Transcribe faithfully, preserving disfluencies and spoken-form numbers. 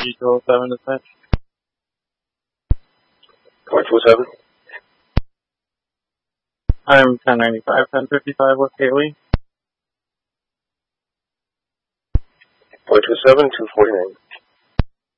thirty two oh seven dispatch. Point two oh seven. I'm ten ninety-five, ten fifty-five West Gateway. Point two oh seven, two forty-nine.